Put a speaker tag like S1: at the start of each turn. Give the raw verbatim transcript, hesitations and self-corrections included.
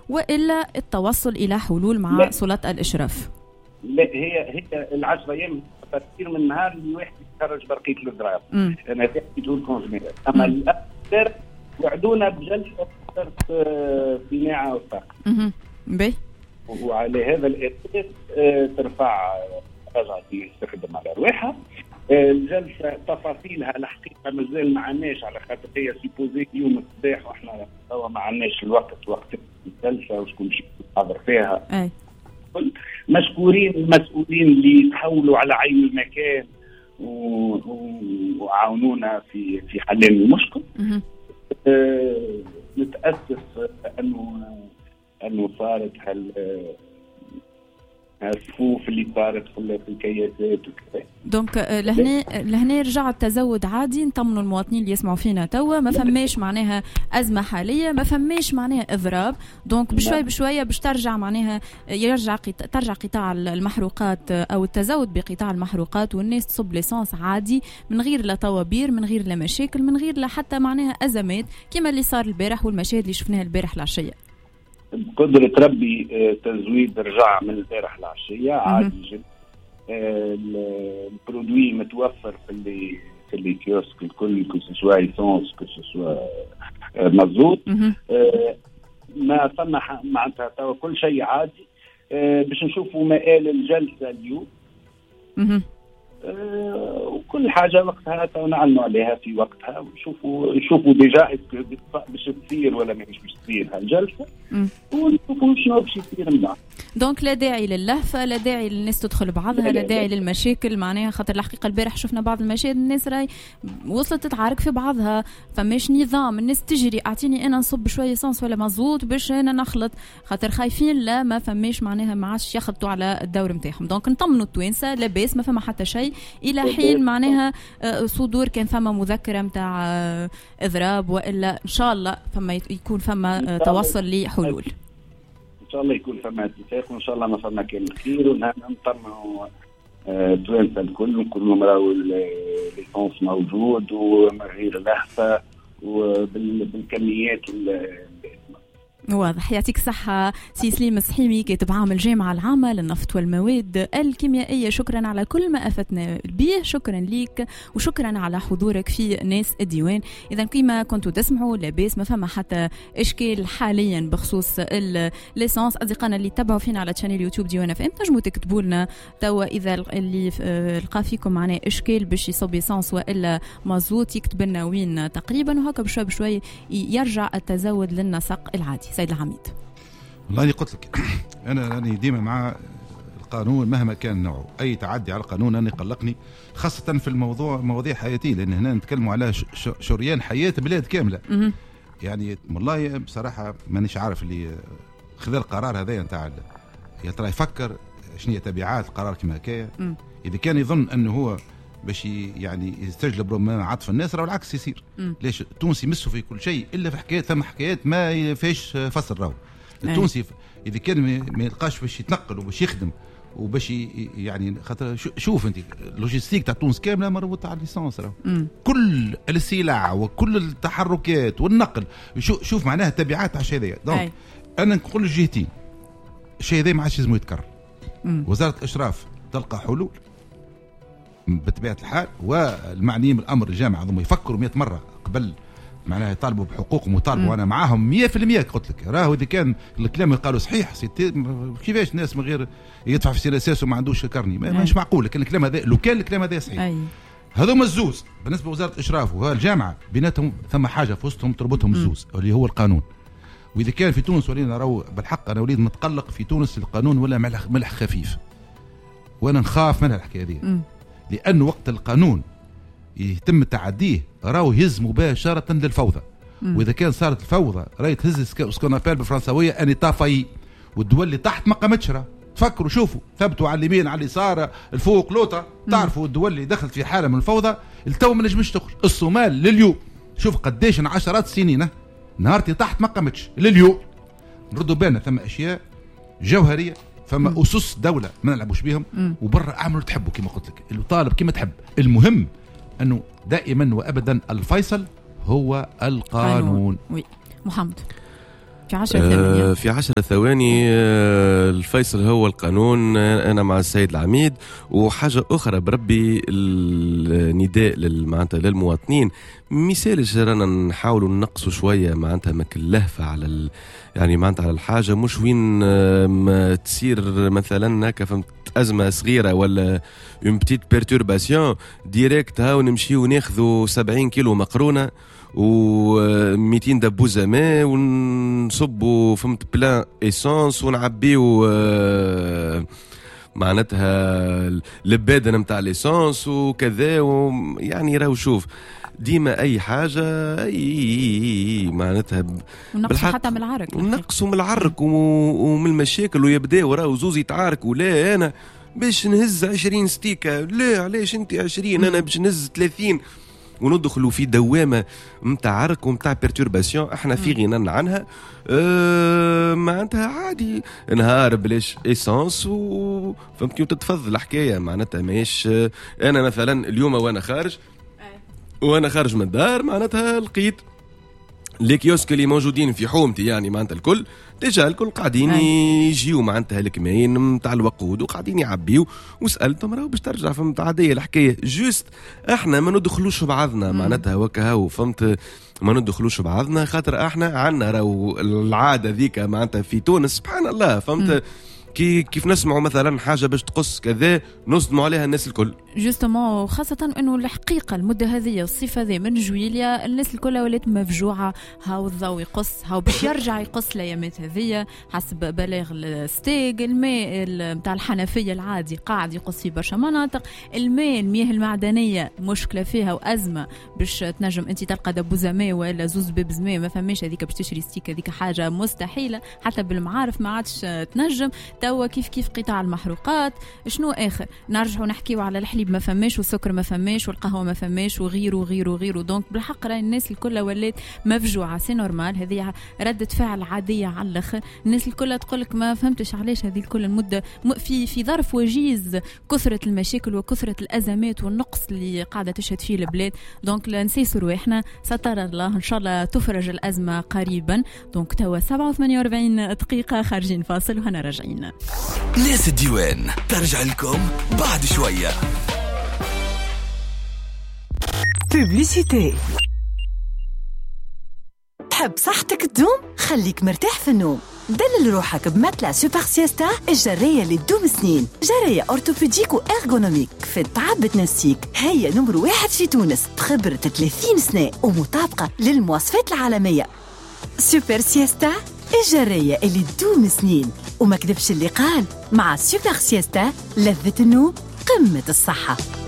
S1: وإلا التوصل إلى حلول مع سلطات الإشراف؟
S2: لا، هي هي العشرة أيام كثير من النهار اللي واحد يتخرج برقية الإضراب. أنا تقول كونجمير، أما الأكثر وعدونا بجلسة في ناعة وفاق.
S1: باهي.
S2: وعلى هذا الأساس ترفع رجعة يستخدم على أرواحها. الجلسة تفاصيلها الحقيقة مازال ما عندناش، على خاطر هي سيبوزي يوم الصباح وإحنا توا ما عندناش الوقت وقت الجلسة وشكون باش يحضر فيها.
S1: أي.
S2: مشكورين المسؤولين اللي تحولوا على عين المكان وعاونونا في في حل المشكل. أه نتأسف أنه أنه صارت هال الصفوف اللي صارت في الكياسات وكذا.
S1: دونك لهنا لهنا رجع التزود عادي، نطمنوا المواطنين اللي يسمعوا فينا توا، ما فماش معناها أزمة حالية، ما فماش معناها إضراب. دونك بشوي بشوية باش ترجع معناها يرجع ترجع قطاع المحروقات أو التزود بقطاع المحروقات، والناس تصب ليسانس عادي من غير لا طوابير، من غير لا مشاكل، من غير لا حتى معناها أزمات كما اللي صار البارح والمشاهد اللي شفناها البارح العشية.
S2: بقدرة ربي تزويد رجع من البارح العشية عادي جدا. البرودوي متوفر في اللي في اللي كيوسك الكل، كو سوا ايسونس كو سوا مازوت. ما فما معناتها توا كل شيء عادي. باش نشوفوا مآل الجلسة اليوم وكل حاجة وقتها نعلنوا عليها في وقتها، ونشوفوا نشوفوا ديجا باش تصير ولا مش باش تصير هالجلسة، ونشوفوا شنو باش يصير من بعد.
S1: دونك لا داعي للهفة، لا داعي للناس تدخل بعضها، لا داعي للمشاكل معناها، خاطر الحقيقة البارح شفنا بعض المشاهد الناس راي وصلت تتعارك في بعضها، فماش نظام الناس تجري اعطيني انا نصب شوية صنص ولا مزوط باش انا نخلط، خاطر خايفين لا ما فماش معناها ما عادش يخلطوا على الدور نتاعهم. دونك نطمنوا التوانسة لاباس ما فما حتى شيء الى حين معناها صدور كان فما مذكرة متاع اضراب، والا ان شاء الله فما يكون فما توصل لحلول.
S2: ان شاء الله يكون فما اتفاق، وان شاء الله ما فما كان خير، ونطمنوا التوانسة الكل وكلهم راهو الليسونس موجود ومن غير لهفة وبالكميات.
S1: واضح. يعطيك الصحة سي سليم السحيمي، كاتب عام الجامعة العامة للنفط والمواد الكيميائية. شكرا على كل ما أفتنا به، شكرا ليك وشكرا على حضورك في ناس الديوان. إذا كما كنتوا تسمعوا لاباس ما فما حتى إشكال حاليا بخصوص الليسانس. أصدقائنا اللي تابعوا فينا على تشانيل يوتيوب ديوان اف ام تنجموا تكتبوا لنا توا إذا اللي لقى فيكم معناه إشكال باش يصب ليسانس وإلا مازوت يكتب لنا وين تقريبا، وهكا بشوي بشوي يرجع التزود للنسق العادي. سيد العميد،
S3: والله أنا قلت لك أنا راني ديما مع القانون مهما كان نوعه. أي تعدي على القانون أنا يقلقني، خاصة في الموضوع مواضيع حياتية، لأن هنا نتكلموا على شريان حياة بلاد كاملة. يعني والله بصراحة مانيش عارف اللي خذ القرار هذا نتاع يا ترى يفكر شنو هي تبعات القرار كما هكايا. إذا كان يظن أنه هو باش يعني يستجلب ربما عطف الناس، راه العكس يصير. مم. ليش التونسي يمسوا في كل شيء الا في حكايات، ثم حكايات ما فيش فصل. راهو التونسي اذا كان ما يلقاش باش يتنقل وباش يخدم وباش يعني خاطر شوف انت اللوجيستيك تاع تونس كامله مربوطه على الليسانس. راهو كل السلع وكل التحركات والنقل شوف معناها تبعات على الشيء هذا. دونك انا نقول الجهتين الشيء هذا ما عادش لازم يتكرر. مم. وزاره الاشراف تلقى حلول بطبيعة الحال، والمعنيين بالأمر الجامعة هذوما يفكروا مئة مرة قبل معناها يطالبوا بحقوقهم ويطالبوا. وأنا معاهم مية في المية. قلت لك راهو إذا كان الكلام اللي قالوا صحيح، كيفاش الناس من غير يدفع في سياسة وما عندوش كرني مش معقول. لكن الكلام هذا لو كان الكلام هذا صحيح هذوما الزوز بالنسبة لوزارة الإشراف والجامعة بيناتهم ثم حاجة في وسطهم تربطهم الزوز اللي هو القانون. وإذا كان في تونس ولينا راهو بالحق أنا وليد متقلق في تونس القانون ولا ملح, ملح خفيف، وأنا نخاف منها الحكاية دي. لأن وقت القانون يتم تعديه راهو يهز مباشرة للفوضى. مم. وإذا كان صارت الفوضى راهي تهز سكونابيل بالفرنساوية أني طافي، والدول اللي تحت ما قامتش. راه تفكروا شوفوا ثبتوا على اليمين على اليسار الفوق لوطة، تعرفوا الدول اللي دخلت في حالة من الفوضى التو ما نجمش تخرج. الصومال لليوم شوف قديش عشرات السنين نهارتي تحت ما قامتش لليوم. نردوا بالنا ثم أشياء جوهرية، فما مم. أسس دولة ما نلعبوش بيهم، وبرا اعملوا تحبوا كما قلت لك، الطالب كما تحب. المهم أنه دائما وأبدا الفيصل هو القانون.
S1: وي. محمد في عشر ثواني
S4: آه في عشر ثواني. آه الفيصل هو القانون. آه أنا مع السيد العميد. وحاجة أخرى بربي النداء معناتها للمواطنين، مثالش رانا نحاولوا ننقصوا شوية معناتها ماك اللهفة على ال... يعني معناتها على الحاجة، مش وين آه ما تصير مثلا هكا فهمت أزمة صغيرة ولا اون بتيت بيرتورباسيون ديريكت هاو نمشيو ناخذوا سبعين كيلو مقرونة و200 دبوزة ماء ونصبوا فهمت بلان إيسانس ونعبيو آه معناتها البادن متاع الإيسانس وكذا. يعني راهو شوف ديما أي حاجة أي
S1: معناتها ونقصوا حتى من العرق،
S4: ونقصوا من العرق ومن المشاكل، ويبداو راهو زوز يتعاركوا. لا أنا باش نهز عشرين ستيكة، لا علاش أنت عشرين أنا باش نهز ثلاثين، وندخلوا في دوامه متاع عرق ومتاع بيرتورباسيون احنا في غنى عنها. أه معناتها عادي نهار بلاش ايسانس وفهمتني وتتفضل الحكايه. معناتها ماهيش انا مثلا اليوم وانا خارج وانا خارج من الدار معناتها لقيت لي كيوسك اللي موجودين في حومتي يعني معناتها الكل ديجا الكل قاعدين يجيو معناتها الكمين نتاع الوقود وقاعدين يعبيو، وسالتهم راهو باش ترجع فهمت عاديه الحكايه. جوست احنا ما ندخلوش بعضنا معناتها وكهو فهمت، ما ندخلوش بعضنا خاطر احنا عندنا راهو العاده ذيك معناتها في تونس سبحان الله فهمت. كي كيف نسمعوا مثلا حاجه باش تقص كذا نصدموا عليها الناس الكل
S1: جوستومون، خاصه انه الحقيقه المده هذه الصفه ذي من جويليا الناس الكل ولات مفجوعه. هاو الضوء يقص، هاو باش يرجع يقص الايامات هذيا حسب بلاغ الستيج. الماء نتاع الحنفيه العادي قاعد يقص في برشا مناطق. الماء المياه المعدنيه مشكله فيها وازمه، باش تنجم انت تلقى دبوزه ماء ولا زوز بيبز ماء ما فماش هذيك باش تشري ستيك، هذيك حاجه مستحيله حتى بالمعارف ما عادش تنجم. توا كيف كيف قطاع المحروقات. شنو اخر نرجعوا نحكيوا على الحليب ما فماش والسكر ما فماش والقهوه ما فماش وغيره وغيره وغيره. دونك بالحق راي الناس الكل ولات مفجوعه. سي نورمال، هذه رده فعل عاديه على الاخر. الناس الكل تقول لك ما فهمتش علاش هذه الكل المده في في ظرف وجيز كثره المشاكل وكثره الازمات والنقص اللي قاعده تشهد فيه البلاد. دونك لا نسيسوا رواحنا، سترى الله ان شاء الله تفرج الازمه قريبا. دونك توا سبعة وثمانية وأربعين دقيقه خارجين فاصل وهنا راجعين.
S5: ناس الديوان ترجع لكم بعد شوية.
S6: بوبليسيتي. تحب صحتك تدوم؟ خليك مرتاح في النوم. دلل روحك بمتلع سوبر سيستا الجرية اللي تدوم سنين. جرية أورتوبيديك وإرغونوميك في التعب بتنسيك. هي نمر واحد في تونس بخبرة ثلاثين سنة ومطابقة للمواصفات العالمية. سوبر سيستا الجرية اللي تدوم سنين. وما كذبش اللي قال، مع سوبر سيستا لذة النوم قمة الصحة.